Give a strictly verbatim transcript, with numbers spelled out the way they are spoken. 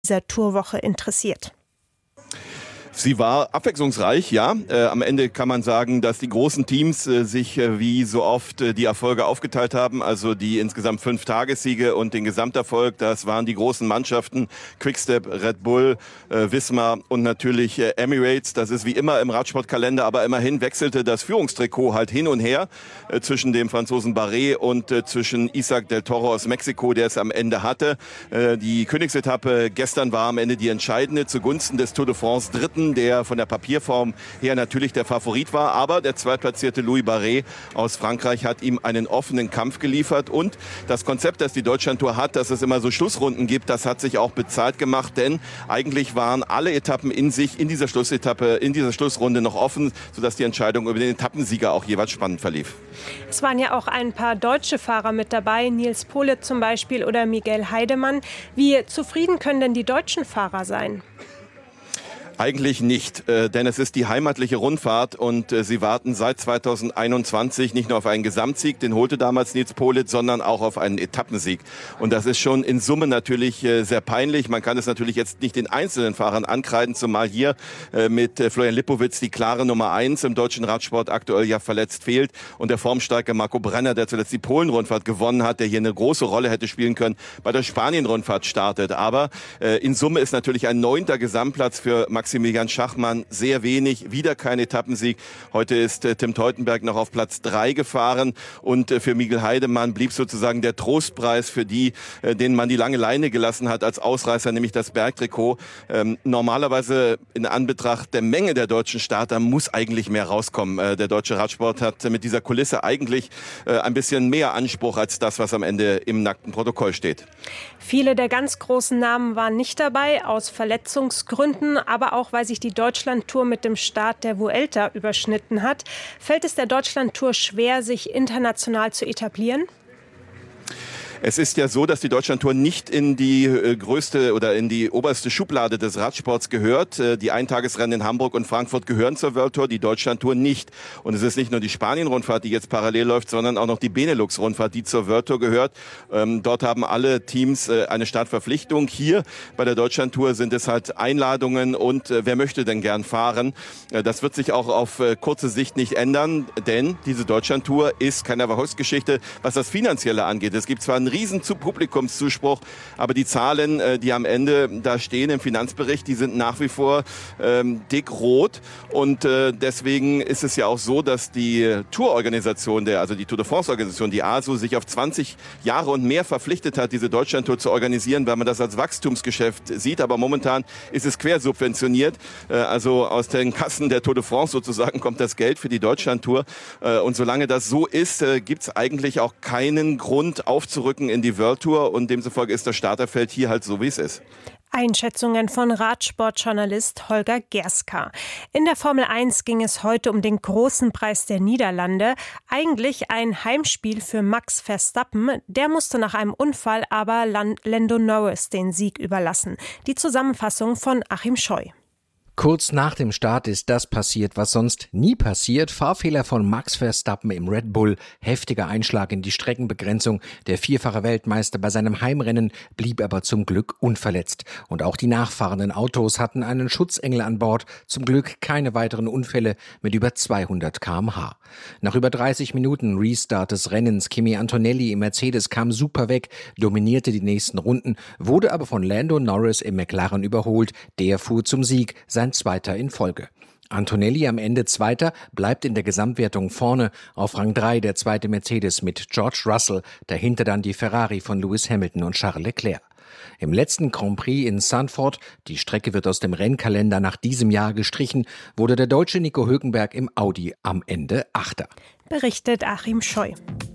dieser Tourwoche interessiert. Sie war abwechslungsreich, ja. Äh, am Ende kann man sagen, dass die großen Teams äh, sich äh, wie so oft äh, die Erfolge aufgeteilt haben. Also die insgesamt fünf Tagessiege und den Gesamterfolg, das waren die großen Mannschaften. Quickstep, Red Bull, äh, Visma und natürlich äh, Emirates. Das ist wie immer im Radsportkalender, aber immerhin wechselte das Führungstrikot halt hin und her äh, zwischen dem Franzosen Barret und äh, zwischen Isaac del Toro aus Mexiko, der es am Ende hatte. Äh, die Königsetappe gestern war am Ende die entscheidende zugunsten des Tour de France Dritten, der von der Papierform her natürlich der Favorit war. Aber der zweitplatzierte Louis Barret aus Frankreich hat ihm einen offenen Kampf geliefert. Und das Konzept, das die Deutschlandtour hat, dass es immer so Schlussrunden gibt, das hat sich auch bezahlt gemacht. Denn eigentlich waren alle Etappen in sich, in dieser Schlussetappe, in dieser Schlussrunde noch offen, sodass die Entscheidung über den Etappensieger auch jeweils spannend verlief. Es waren ja auch ein paar deutsche Fahrer mit dabei, Nils Politt zum Beispiel oder Miguel Heidemann. Wie zufrieden können denn die deutschen Fahrer sein? Eigentlich nicht, äh, denn es ist die heimatliche Rundfahrt und äh, sie warten seit zweitausendeinundzwanzig nicht nur auf einen Gesamtsieg, den holte damals Nils Politt, sondern auch auf einen Etappensieg. Und das ist schon in Summe natürlich äh, sehr peinlich. Man kann es natürlich jetzt nicht den einzelnen Fahrern ankreiden, zumal hier äh, mit äh, Florian Lipowitz die klare Nummer eins im deutschen Radsport aktuell ja verletzt fehlt und der formstarke Marco Brenner, der zuletzt die Polen-Rundfahrt gewonnen hat, der hier eine große Rolle hätte spielen können, bei der Spanien-Rundfahrt startet. Aber äh, in Summe ist natürlich ein neunter Gesamtplatz für Maximilian Schachmann sehr wenig, wieder kein Etappensieg. Heute ist äh, Tim Teutenberg noch auf Platz drei gefahren und äh, für Miguel Heidemann blieb sozusagen der Trostpreis für die, äh, denen man die lange Leine gelassen hat als Ausreißer, nämlich das Bergtrikot. Ähm, normalerweise in Anbetracht der Menge der deutschen Starter muss eigentlich mehr rauskommen. Äh, der deutsche Radsport hat mit dieser Kulisse eigentlich äh, ein bisschen mehr Anspruch als das, was am Ende im nackten Protokoll steht. Viele der ganz großen Namen waren nicht dabei, aus Verletzungsgründen, aber auch weil sich die Deutschlandtour mit dem Start der Vuelta überschnitten hat. Fällt es der Deutschlandtour schwer, sich international zu etablieren? Es ist ja so, dass die Deutschlandtour nicht in die äh, größte oder in die oberste Schublade des Radsports gehört. Äh, die Eintagesrennen in Hamburg und Frankfurt gehören zur World Tour, die Deutschlandtour nicht. Und es ist nicht nur die Spanien-Rundfahrt, die jetzt parallel läuft, sondern auch noch die Benelux-Rundfahrt, die zur World Tour gehört. Ähm, dort haben alle Teams äh, eine Startverpflichtung. Hier bei der Deutschlandtour sind es halt Einladungen und äh, wer möchte denn gern fahren? Äh, das wird sich auch auf äh, kurze Sicht nicht ändern, denn diese Deutschlandtour ist keine Erfolgsgeschichte, was das Finanzielle angeht. Es gibt zwar einen riesen Publikumszuspruch, aber die Zahlen, äh, die am Ende da stehen im Finanzbericht, die sind nach wie vor ähm, dick-rot und äh, deswegen ist es ja auch so, dass die Tourorganisation, der, also die Tour de France-Organisation, die A S O, sich auf zwanzig Jahre und mehr verpflichtet hat, diese Deutschlandtour zu organisieren, weil man das als Wachstumsgeschäft sieht, aber momentan ist es quersubventioniert, äh, also aus den Kassen der Tour de France sozusagen kommt das Geld für die Deutschlandtour äh, und solange das so ist, äh, gibt es eigentlich auch keinen Grund aufzurücken in die World Tour und demzufolge ist das Starterfeld hier halt so, wie es ist. Einschätzungen von Radsportjournalist Holger Gerska. In der Formel eins ging es heute um den großen Preis der Niederlande. Eigentlich ein Heimspiel für Max Verstappen. Der musste nach einem Unfall aber Lando Norris den Sieg überlassen. Die Zusammenfassung von Achim Scheu. Kurz nach dem Start ist das passiert, was sonst nie passiert. Fahrfehler von Max Verstappen im Red Bull, heftiger Einschlag in die Streckenbegrenzung. Der vierfache Weltmeister bei seinem Heimrennen blieb aber zum Glück unverletzt. Und auch die nachfahrenden Autos hatten einen Schutzengel an Bord. Zum Glück keine weiteren Unfälle mit über zweihundert Kilometer pro Stunde. Nach über dreißig Minuten Restart des Rennens, Kimi Antonelli im Mercedes kam super weg, dominierte die nächsten Runden, wurde aber von Lando Norris im McLaren überholt. Der fuhr zum Sieg, sein zweiter in Folge. Antonelli am Ende Zweiter, bleibt in der Gesamtwertung vorne. Auf Rang drei der zweite Mercedes mit George Russell, dahinter dann die Ferrari von Lewis Hamilton und Charles Leclerc. Im letzten Grand Prix in Zandvoort, die Strecke wird aus dem Rennkalender nach diesem Jahr gestrichen, wurde der Deutsche Nico Hülkenberg im Audi am Ende Achter. Berichtet Achim Scheu.